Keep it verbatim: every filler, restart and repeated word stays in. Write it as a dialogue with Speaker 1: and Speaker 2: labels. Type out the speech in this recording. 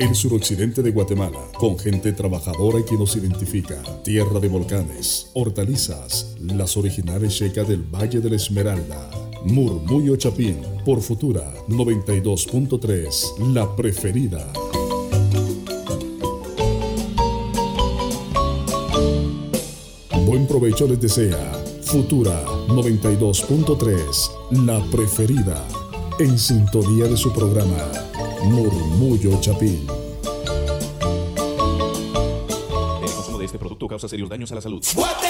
Speaker 1: El suroccidente de Guatemala, con gente trabajadora que nos identifica. Tierra de volcanes, hortalizas, las originales checas del Valle de la Esmeralda. Murmullo Chapín, por Futura noventa y dos punto tres, la preferida. Buen provecho les desea Futura noventa y dos punto tres, la preferida, en sintonía de su programa Murmullo Chapín.
Speaker 2: El consumo de este producto causa serios daños a la salud.
Speaker 3: Guate.